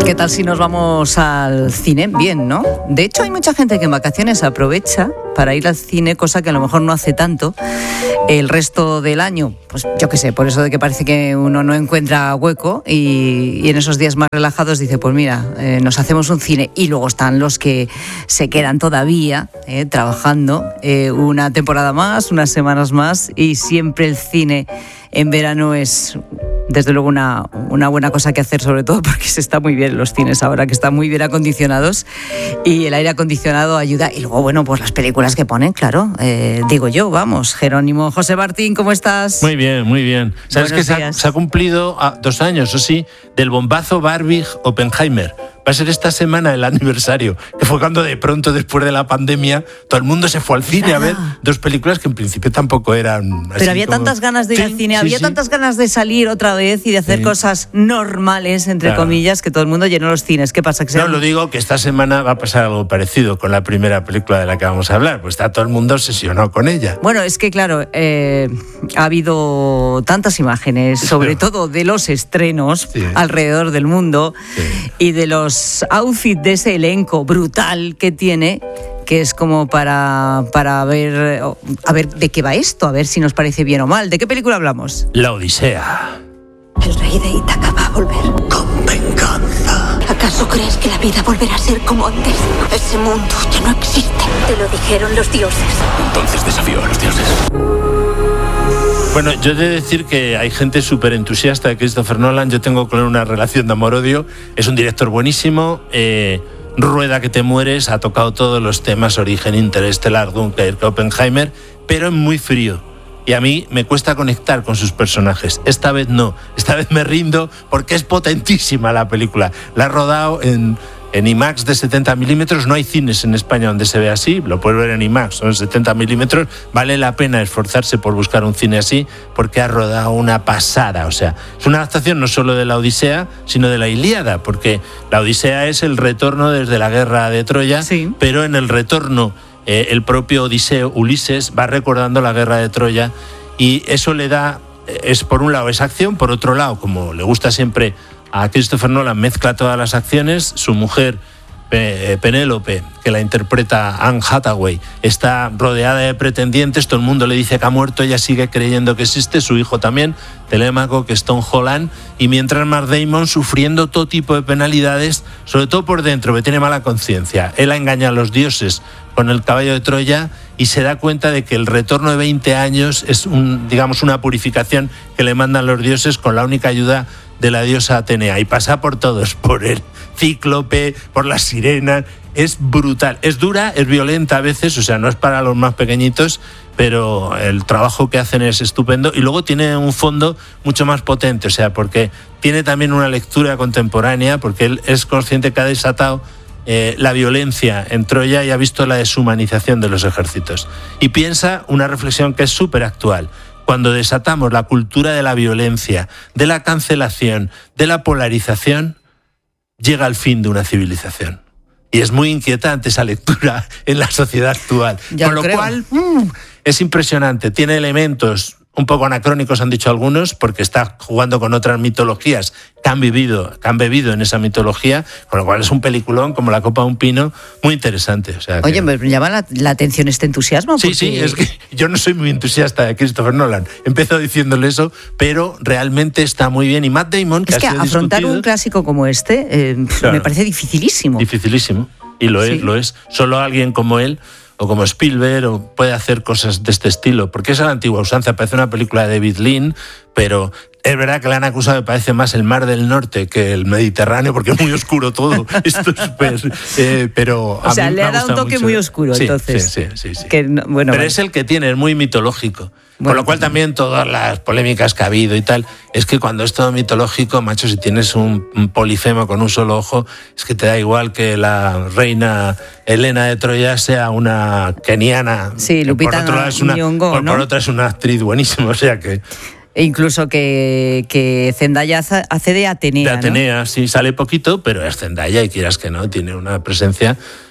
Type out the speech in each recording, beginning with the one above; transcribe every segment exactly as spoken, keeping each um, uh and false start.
¿Qué tal si nos vamos al cine? Bien, ¿no? De hecho, hay mucha gente que en vacaciones aprovecha para ir al cine, cosa que a lo mejor no hace tanto el resto del año. Pues yo qué sé, por eso de que parece que uno no encuentra hueco y, y en esos días más relajados dice, pues mira, eh, nos hacemos un cine. Y luego están los que se quedan todavía eh, trabajando eh, una temporada más, unas semanas más, y siempre el cine en verano es desde luego una, una buena cosa que hacer, sobre todo porque se está muy bien en los cines ahora, que están muy bien acondicionados y el aire acondicionado ayuda. Y luego, bueno, pues las películas que ponen, claro, eh, digo yo, vamos. Jerónimo, José Martín, ¿cómo estás? Muy bien, muy bien. ¿Sabes que se ha, se ha cumplido ah, dos años, o sí, del bombazo Barbie-Oppenheimer? Va a ser esta semana el aniversario, que fue cuando de pronto, después de la pandemia, todo el mundo se fue al cine a ver dos películas que en principio tampoco eran así. Pero había como... tantas ganas de ir sí, al cine, sí, había sí. tantas ganas de salir otra vez y de hacer sí. cosas normales, entre claro. comillas, que todo el mundo llenó los cines. ¿Qué pasa? Que no, sean... lo digo que esta semana va a pasar algo parecido con la primera película de la que vamos a hablar, pues está todo el mundo obsesionado con ella. Bueno, es que claro, eh, ha habido tantas imágenes, sobre sí. todo de los estrenos sí. alrededor del mundo sí. y de los outfits de ese elenco brutal que tiene, que es como para, para ver, a ver de qué va esto, a ver si nos parece bien o mal. ¿De qué película hablamos? La Odisea. El rey de Ítaca va a volver. Con venganza. ¿Acaso crees que la vida volverá a ser como antes? Ese mundo ya no existe. Te lo dijeron los dioses. Entonces desafío a los dioses. Bueno, yo he de decir que hay gente súper entusiasta de Christopher Nolan. Yo tengo con él una relación de amor-odio. Es un director buenísimo. Eh, rueda que te mueres. Ha tocado todos los temas: Origen, Interestelar, Dunkerque, Oppenheimer. Pero es muy frío. Y a mí me cuesta conectar con sus personajes. Esta vez no. Esta vez me rindo porque es potentísima la película. La ha rodado en... En IMAX de setenta milímetros. No hay cines en España donde se ve así, lo puedes ver en IMAX, son setenta milímetros. Vale la pena esforzarse por buscar un cine así, porque ha rodado una pasada. O sea, es una adaptación no solo de la Odisea, sino de la Ilíada, porque la Odisea es el retorno desde la guerra de Troya, sí. pero en el retorno eh, el propio Odiseo, Ulises, va recordando la guerra de Troya, y eso le da, es por un lado esa acción, por otro lado, como le gusta siempre a Christopher Nolan, mezcla todas las acciones. Su mujer, Penélope, que la interpreta Anne Hathaway, está rodeada de pretendientes, todo el mundo le dice que ha muerto, ella sigue creyendo que existe, su hijo también, Telémaco, que es Tom Holland, y mientras Matt Damon sufriendo todo tipo de penalidades, sobre todo por dentro, que tiene mala conciencia. Él ha engañado a los dioses con el caballo de Troya y se da cuenta de que el retorno de veinte años es un, digamos, una purificación que le mandan los dioses con la única ayuda de la diosa Atenea, y pasa por todos, por el cíclope, por las sirenas. Es brutal, es dura, es violenta a veces, o sea, no es para los más pequeñitos, pero el trabajo que hacen es estupendo, y luego tiene un fondo mucho más potente, o sea, porque tiene también una lectura contemporánea, porque él es consciente que ha desatado eh, la violencia en Troya y ha visto la deshumanización de los ejércitos, y piensa una reflexión que es súper actual. Cuando desatamos la cultura de la violencia, de la cancelación, de la polarización, llega el fin de una civilización. Y es muy inquietante esa lectura en la sociedad actual. Ya Con lo creo. cual, mmm, es impresionante. Tiene elementos un poco anacrónicos, han dicho algunos, porque está jugando con otras mitologías que han vivido, que han bebido en esa mitología, con lo cual es un peliculón como la copa de un pino, muy interesante. O sea, Oye, que... me llama la, la atención este entusiasmo. Sí, porque... sí, es que yo no soy muy entusiasta de Christopher Nolan. Empezó diciéndole eso, pero realmente está muy bien. Y Matt Damon, que es que ha sido afrontar discutido, un clásico como este eh, claro, me parece dificilísimo. Dificilísimo, y lo sí. es, lo es. Solo alguien como él, o como Spielberg, o puede hacer cosas de este estilo, porque es a la antigua usanza. Parece una película de David Lean, pero es verdad que le han acusado, me parece más el Mar del Norte que el Mediterráneo, porque es muy oscuro todo. Esto es súper... Eh, pero o sea, le ha dado un toque mucho. muy oscuro, sí, entonces. Sí, sí, sí. sí. Que no, bueno, pero vale. es el que tiene, es muy mitológico. Bueno, Con lo cual también todas las polémicas que ha habido y tal, es que cuando es todo mitológico, macho, si tienes un, un polifemo con un solo ojo, es que te da igual que la reina Helena de Troya sea una keniana. Sí, Lupita por otro lado es una, Nyong'o, por, ¿no? por otra es una actriz buenísima, o sea que... E incluso que, que Zendaya hace de Atenea. De Atenea, ¿no? sí, sale poquito, pero es Zendaya y quieras que no, tiene una presencia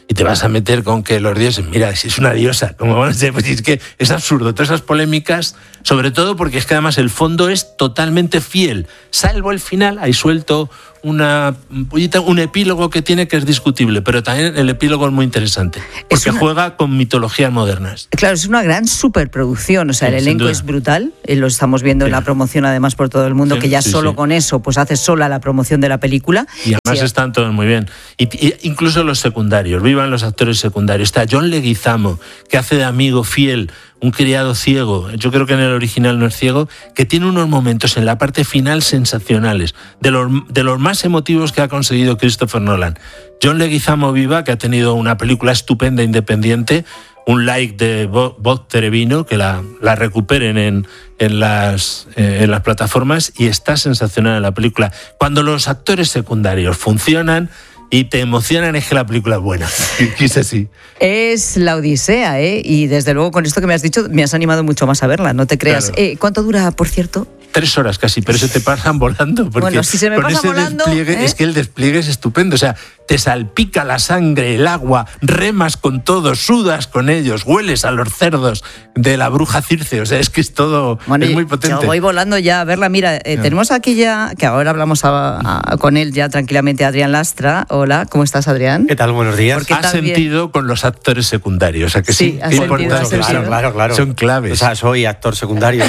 y te vas a meter con que los dioses, mira, si es una diosa, ¿cómo van a ser? Pues es que es absurdo, todas esas polémicas, sobre todo porque es que además el fondo es totalmente fiel, salvo el final, ahí suelto una un epílogo que tiene que es discutible, pero también el epílogo es muy interesante, porque una... juega con mitologías modernas. Claro, es una gran superproducción, o sea, sí, el elenco es brutal, lo estamos viendo sí. en la promoción además por todo el mundo, sí, que ya sí, solo sí. con eso pues hace sola la promoción de la película. Y además sí. están todos muy bien. Y, y incluso los secundarios, vivan los actores secundarios. Está John Leguizamo, que hace de amigo fiel, un criado ciego, yo creo que en el original no es ciego, que tiene unos momentos en la parte final sensacionales, de los, de los más emotivos que ha conseguido Christopher Nolan. John Leguizamo viva, que ha tenido una película estupenda, independiente, un like de Bob Terevino, que la, la recuperen en, en, las, eh, en las plataformas, y está sensacional en la película. Cuando los actores secundarios funcionan y te emocionan, es que la película es buena. Es así. Es la Odisea, ¿eh? Y desde luego con esto que me has dicho me has animado mucho más a verla, no te creas. Claro. Eh, ¿Cuánto dura, por cierto? Tres horas casi, pero se te pasan volando. Porque bueno, si se me con pasa ese volando... despliegue, ¿eh? es que el despliegue es estupendo. O sea, te salpica la sangre, el agua, remas con todo, sudas con ellos, hueles a los cerdos de la bruja Circe. O sea, es que es todo bueno, es muy potente. Yo voy volando ya a verla. Mira, eh, no. tenemos aquí ya, que ahora hablamos a, a, con él ya tranquilamente, Adrián Lastra. Hola, ¿cómo estás, Adrián? ¿Qué tal? Buenos días. Has también... sentido con los actores secundarios, o sea que sí, sí has sentido, has claro, claro, claro. Son claves. O sea, soy actor secundario.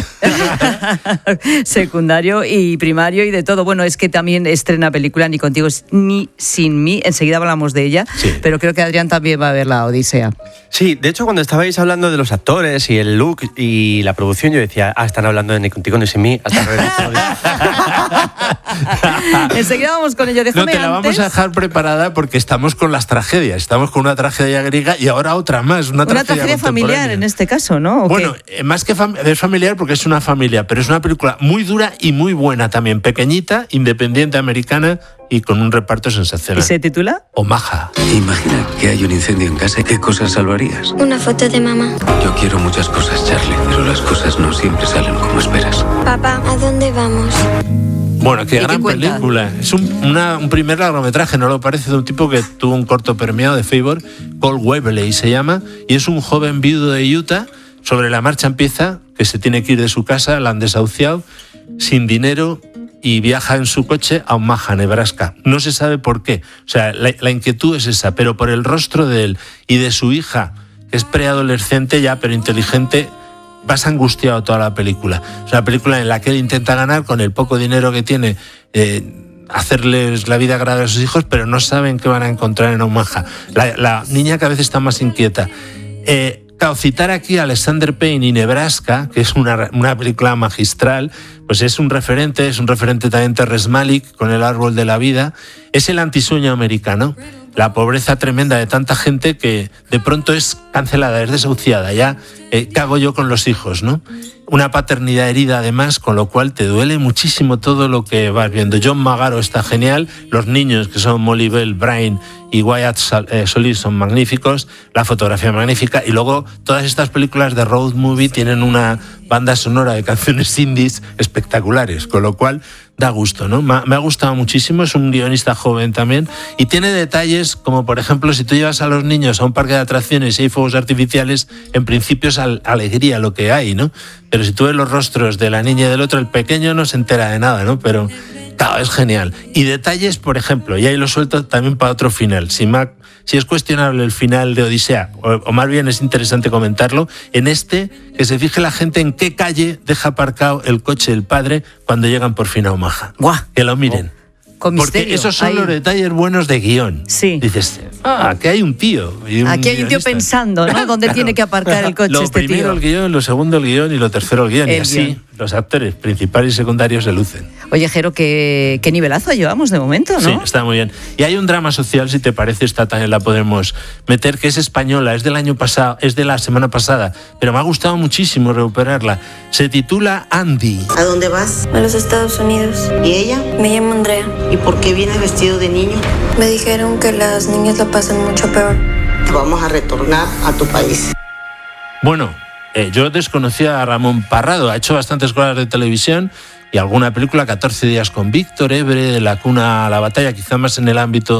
Secundario y primario y de todo. Bueno, es que también estrena película Ni contigo ni sin mí. Enseguida hablamos de ella, sí. pero creo que Adrián también va a ver la Odisea. Sí, de hecho, cuando estabais hablando de los actores y el look y la producción, yo decía, ah, están hablando de Ni contigo ni sin mí. Hasta enseguida vamos con ello. Déjame no, te la antes... vamos a dejar preparada porque estamos con las tragedias. Estamos con una tragedia griega y ahora otra más. Una, una tragedia, tragedia familiar en este caso, ¿no? Bueno, qué? más que fam- es familiar porque es una familia, pero es una película muy dura y muy buena también. Pequeñita, independiente, americana y con un reparto sensacional. ¿Y se titula? Omaha. Imagina que hay un incendio en casa. ¿Qué cosas salvarías? Una foto de mamá. Yo quiero muchas cosas, Charlie, pero las cosas no siempre salen como esperas. Papá, ¿a dónde vamos? Bueno, qué gran película. Es un, una, un primer largometraje, ¿no lo parece? De un tipo que tuvo un corto premiado de Favor, Paul Webley se llama, y es un joven viudo de Utah. Sobre la marcha empieza que se tiene que ir de su casa, la han desahuciado, sin dinero, y viaja en su coche a Omaha, Nebraska. No se sabe por qué. O sea, la, la inquietud es esa, pero por el rostro de él y de su hija, que es preadolescente ya, pero inteligente, vas angustiado toda la película. Es una película en la que él intenta ganar con el poco dinero que tiene, eh, hacerles la vida agradable a sus hijos, pero no saben qué van a encontrar en Omaha. La, la niña cada vez está más inquieta. Eh, Claro, citar aquí a Alexander Payne y Nebraska, que es una, una película magistral, pues es un referente, es un referente también Terrence Malick con El árbol de la vida, es el antisueño americano, la pobreza tremenda de tanta gente que de pronto es cancelada, es desahuciada, ya, eh, ¿qué hago yo con los hijos, no? Una paternidad herida además, con lo cual te duele muchísimo todo lo que vas viendo. John Magaro está genial, los niños que son Molly Bell, Brian y Wyatt Solís son magníficos, la fotografía magnífica, y luego todas estas películas de road movie tienen una banda sonora de canciones indies espectaculares, con lo cual da gusto, ¿no? Me ha gustado muchísimo, es un guionista joven también, y tiene detalles como, por ejemplo, si tú llevas a los niños a un parque de atracciones y hay fuegos artificiales, en principio es alegría lo que hay, ¿no? Pero si tú ves los rostros de la niña y del otro, el pequeño no se entera de nada, ¿no? Pero claro, es genial. Y detalles, por ejemplo, y ahí lo suelto también para otro final. Si, Mac, si es cuestionable el final de Odisea, o, o más bien es interesante comentarlo, en este, que se fije la gente en qué calle deja aparcado el coche del padre cuando llegan por fin a Omaha. ¡Guau! Que lo miren. Oh. Con Porque misterio. esos son Ahí. los detalles buenos de guión. Sí. Dices, ah, aquí hay un tío. Y un Aquí hay un tío guionista. pensando, ¿no? ¿Dónde Claro. tiene que aparcar el coche Lo este primero tío? el guión, lo segundo el guión y lo tercero el guión. El y así guión. los actores principales y secundarios se lucen. Oye, Jero, ¿qué, qué nivelazo llevamos de momento, ¿no? Sí, está muy bien. Y hay un drama social, si te parece, esta también la podemos meter, que es española, es del año pasado, es de la semana pasada, pero me ha gustado muchísimo recuperarla. Se titula Andy. ¿A dónde vas? A los Estados Unidos. ¿Y ella? Me llamo Andrea. ¿Y por qué viene vestido de niño? Me dijeron que las niñas la pasan mucho peor. Vamos a retornar a tu país. Bueno, eh, yo desconocía a Ramón Parrado, ha hecho bastantes cosas de televisión y alguna película, catorce días con Víctor, Ebre, de la cuna a la batalla, quizá más en el ámbito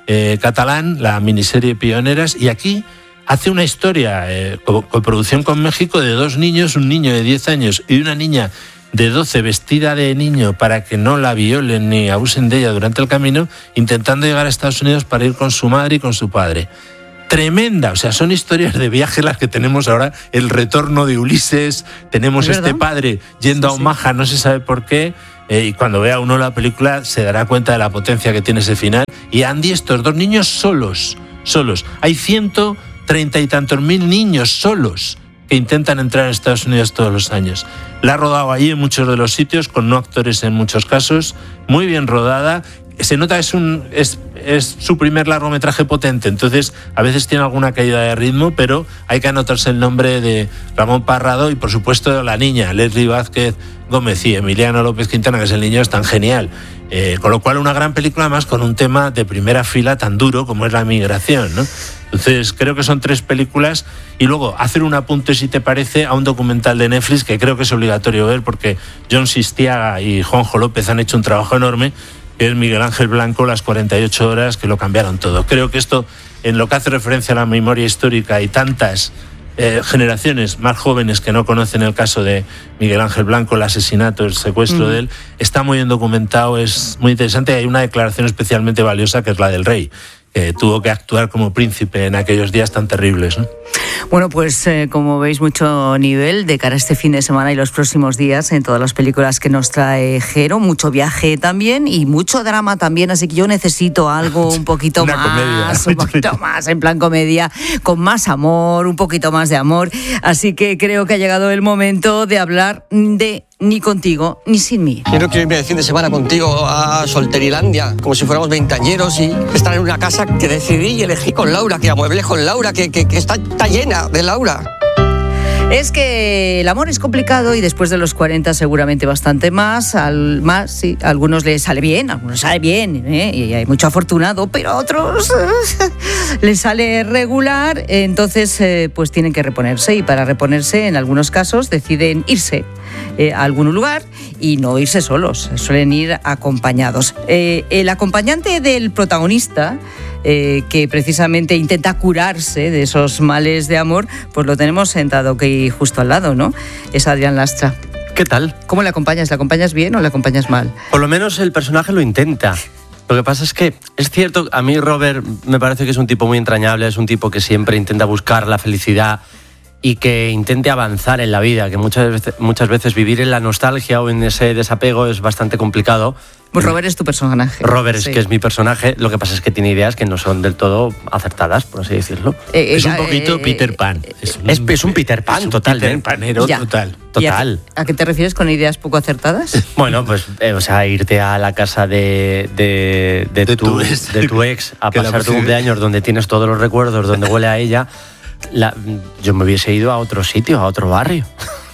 eh, catalán, la miniserie Pioneras, y aquí hace una historia, eh, coproducción con México, de dos niños, un niño de diez años y una niña de doce vestida de niño para que no la violen ni abusen de ella durante el camino, intentando llegar a Estados Unidos para ir con su madre y con su padre. Tremenda, o sea, son historias de viaje las que tenemos ahora, el retorno de Ulises, tenemos este padre yendo sí, a Omaha, sí. no se sabe por qué, eh, y cuando vea uno la película se dará cuenta de la potencia que tiene ese final. Y Andy, estos dos niños solos, solos, hay ciento treinta y tantos mil niños solos que intentan entrar en Estados Unidos todos los años. La ha rodado allí en muchos de los sitios, con no actores en muchos casos, muy bien rodada. Se nota que es, un, es, es su primer largometraje potente, entonces a veces tiene alguna caída de ritmo, pero hay que anotarse el nombre de Ramón Parrado y por supuesto la niña, Leslie Vázquez Gómez, y Emiliano López Quintana, que es el niño, es tan genial. Eh, con lo cual una gran película más con un tema de primera fila tan duro como es la migración, ¿no? Entonces creo que son tres películas, y luego hacer un apunte, si te parece, a un documental de Netflix que creo que es obligatorio ver porque John Sistiaga y Juanjo López han hecho un trabajo enorme, que es Miguel Ángel Blanco, Las cuarenta y ocho horas, que lo cambiaron todo. Creo que esto, en lo que hace referencia a la memoria histórica y tantas eh, generaciones más jóvenes que no conocen el caso de Miguel Ángel Blanco, el asesinato, el secuestro mm. de él, está muy bien documentado, es muy interesante. Hay una declaración especialmente valiosa que es la del rey, que tuvo que actuar como príncipe en aquellos días tan terribles, ¿no? Bueno, pues eh, como veis, mucho nivel de cara a este fin de semana y los próximos días en todas las películas que nos trae Jero, mucho viaje también y mucho drama también, así que yo necesito algo un poquito Una más, comedia. un poquito más, en plan comedia, con más amor, un poquito más de amor, así que creo que ha llegado el momento de hablar de Ni contigo, ni sin mí. Quiero que irme de fin de semana contigo a Solterilandia, como si fuéramos veinteañeros, y estar en una casa que decidí y elegí con Laura, que amueblé con Laura, que, que, que está, está llena de Laura. Es que el amor es complicado y después de los cuarenta seguramente bastante más, al, más sí, a algunos les sale bien, a algunos sale bien, ¿eh? Y hay mucho afortunado, pero a otros eh, les sale regular, entonces eh, pues tienen que reponerse, y para reponerse en algunos casos deciden irse eh, a algún lugar y no irse solos, suelen ir acompañados. Eh, el acompañante del protagonista, Eh, que precisamente intenta curarse de esos males de amor, pues lo tenemos sentado aquí justo al lado, ¿no? Es Adrián Lastra. ¿Qué tal? ¿Cómo le acompañas? ¿Le acompañas bien o le acompañas mal? Por lo menos el personaje lo intenta. Lo que pasa es que es cierto, a mí Robert me parece que es un tipo muy entrañable, es un tipo que siempre intenta buscar la felicidad y que intente avanzar en la vida, que muchas veces, muchas veces vivir en la nostalgia o en ese desapego es bastante complicado. Pues Robert es tu personaje. Robert sí. es que es mi personaje, lo que pasa es que tiene ideas que no son del todo acertadas, por así decirlo. Eh, es un eh, poquito eh, Peter Pan. Es un, es, es un Peter Pan, es un total. Peter Panero, ya. total. Total. ¿A, ¿A qué te refieres con ideas poco acertadas? Bueno, pues, eh, o sea, irte a la casa de, de, de, de, tu, tu, ex. de tu ex a Que pasar tu cumpleaños donde tienes todos los recuerdos, donde huele a ella. La, yo me hubiese ido a otro sitio, a otro barrio.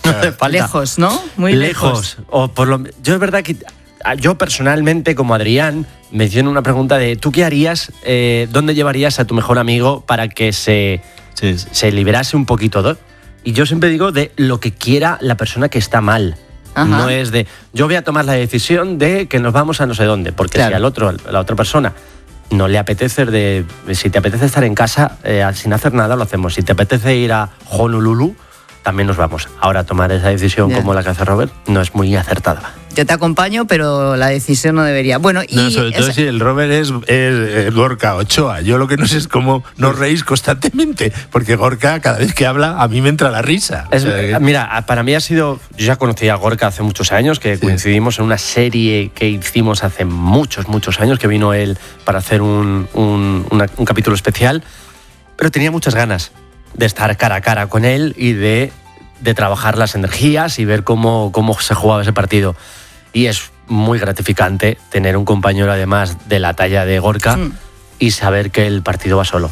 No lejos, ¿no? Muy lejos. lejos. O por lo, yo es verdad que yo personalmente, como Adrián, me hicieron una pregunta de ¿tú qué harías? Eh, ¿Dónde llevarías a tu mejor amigo para que se, sí. se liberase un poquito? ¿no? Y yo siempre digo de lo que quiera la persona que está mal. Ajá. No es de yo voy a tomar la decisión de que nos vamos a no sé dónde, porque claro. si al otro, a la otra persona no le apetece, de, si te apetece estar en casa eh, sin hacer nada, lo hacemos. Si te apetece ir a Honolulu, también nos vamos. Ahora, tomar esa decisión yeah. como la que hace Robert no es muy acertada. Yo te acompaño, pero la decisión no debería. Bueno, y no, sobre todo es... si el Robert es, es Gorka Ochoa. Yo lo que no sé es cómo nos reís constantemente, porque Gorka, cada vez que habla, a mí me entra la risa. Es, o sea, que... Mira, para mí ha sido... Yo ya conocí a Gorka hace muchos años, que sí. coincidimos en una serie que hicimos hace muchos, muchos años, que vino él para hacer un, un, una, un capítulo especial, pero tenía muchas ganas de estar cara a cara con él y de, de trabajar las energías y ver cómo, cómo se jugaba ese partido. Y es muy gratificante tener un compañero además de la talla de Gorka mm. y saber que el partido va solo.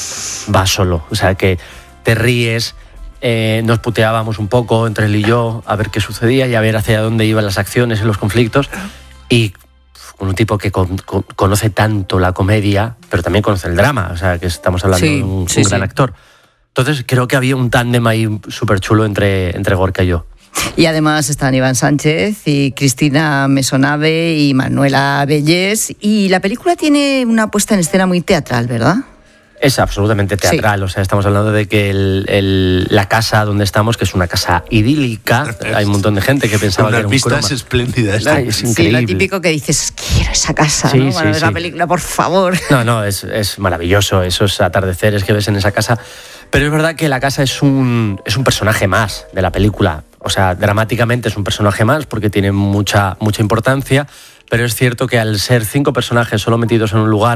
Va solo. O sea, que te ríes, eh, nos puteábamos un poco entre él y yo a ver qué sucedía y a ver hacia dónde iban las acciones y los conflictos. Y con un tipo que con, con, conoce tanto la comedia, pero también conoce el drama. O sea, que estamos hablando sí, de un, sí, un gran sí. actor. Entonces creo que había un tándem ahí súper chulo entre, entre Gorka y yo. Y además están Iván Sánchez y Cristina Mesonave y Manuela Bellés. Y la película tiene una puesta en escena muy teatral, ¿verdad? Es absolutamente teatral, sí. O sea, estamos hablando de que el, el, la casa donde estamos, que es una casa idílica, hay un montón de gente que pensaba que era un croma. Unas vistas espléndidas. Ay, es increíble. Sí, lo típico que dices, quiero esa casa, sí, ¿no? Sí, Para ver sí. la película, por favor. No, no, es, es maravilloso esos atardeceres que ves en esa casa. Pero es verdad que la casa es un, es un personaje más de la película. O sea, dramáticamente es un personaje más porque tiene mucha, mucha importancia, pero es cierto que al ser cinco personajes solo metidos en un lugar,